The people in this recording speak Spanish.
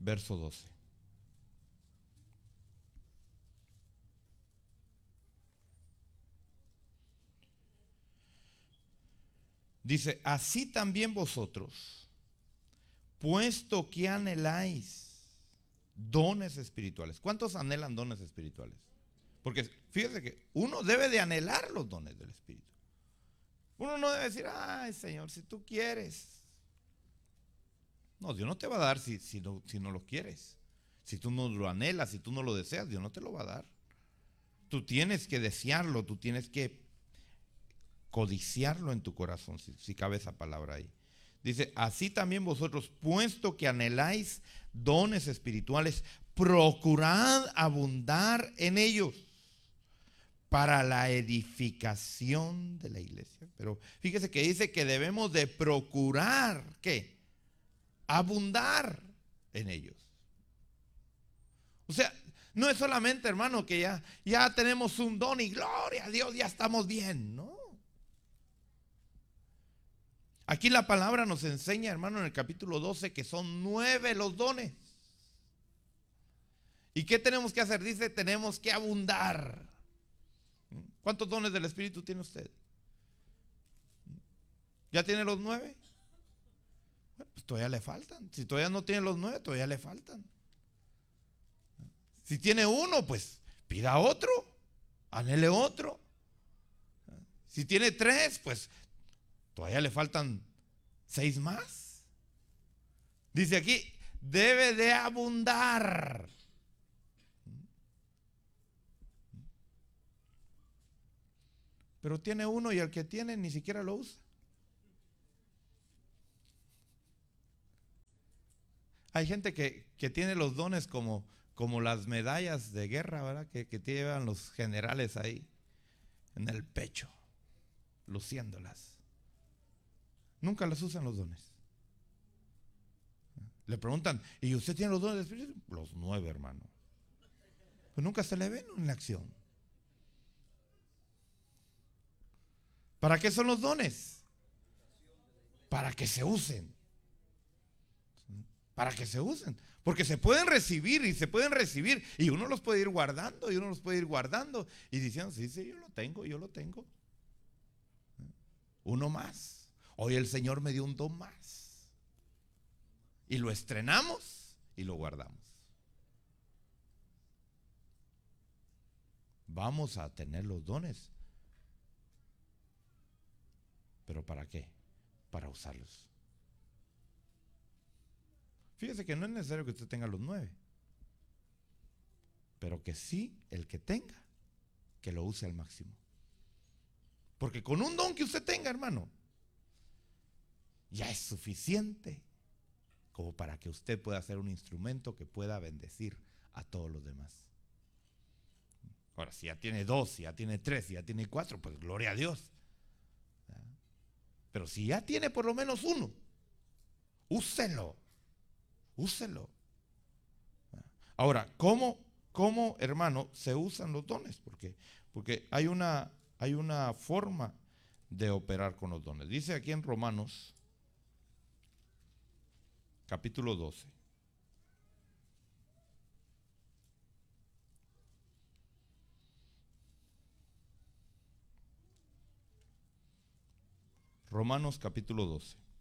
verso 12. Dice, así también vosotros, puesto que anheláis dones espirituales. ¿Cuántos anhelan dones espirituales? Porque fíjese que uno debe de anhelar los dones del Espíritu. Uno no debe decir, ay Señor, si tú quieres. No, Dios no te va a dar si no lo quieres. Si tú no lo anhelas, si tú no lo deseas, Dios no te lo va a dar. Tú tienes que desearlo, tú tienes que codiciarlo en tu corazón, si cabe esa palabra ahí. Dice, así también vosotros, puesto que anheláis dones espirituales, procurad abundar en ellos para la edificación de la iglesia. Pero fíjese que dice que debemos de procurar, ¿qué? Abundar en ellos. O sea, no es solamente, hermano, que ya tenemos un don y gloria a Dios, ya estamos bien, ¿no? Aquí la palabra nos enseña, hermano, en el capítulo 12, que son 9 los dones. ¿Y qué tenemos que hacer? Dice, tenemos que abundar. ¿Cuántos dones del Espíritu tiene usted? ¿Ya tiene los 9? Bueno, pues todavía le faltan. Si todavía no tiene los 9, todavía le faltan. Si tiene uno, pues pida otro, anhele otro. Si tiene 3, pues todavía le faltan 6 más. Dice aquí, debe de abundar. Pero tiene uno y el que tiene ni siquiera lo usa. Hay gente que tiene los dones como las medallas de guerra, ¿verdad? Que llevan los generales ahí en el pecho, luciéndolas. Nunca las usan los dones. Le preguntan, ¿y usted tiene los dones del Espíritu? Los 9, hermano. Pues nunca se le ven en acción. ¿Para qué son los dones? Para que se usen. Para que se usen. Porque se pueden recibir y se pueden recibir. Y uno los puede ir guardando y uno los puede ir guardando. Y diciendo, sí, yo lo tengo, yo lo tengo. Uno más. Hoy el Señor me dio un don más. Y lo estrenamos y lo guardamos. Vamos a tener los dones. ¿Pero para qué? Para usarlos. Fíjese que no es necesario que usted tenga los 9, pero que sí, el que tenga, que lo use al máximo. Porque con un don que usted tenga, hermano, ya es suficiente como para que usted pueda ser un instrumento que pueda bendecir a todos los demás. Ahora, si ya tiene 2, si ya tiene 3, si ya tiene 4, pues gloria a Dios. Pero si ya tiene por lo menos uno, úselo. Úselo. Ahora, ¿cómo, hermano, se usan los dones? Porque hay una forma de operar con los dones. Dice aquí en Romanos, capítulo 12. Romanos capítulo 12.